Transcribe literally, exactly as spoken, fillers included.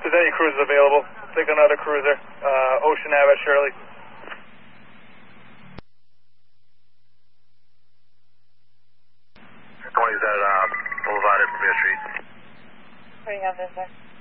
there's any cruisers available, take another cruiser, uh, Ocean Ave at Shirley. twenty's at uh, Boulevard at Premier Street. Putting on this, sir.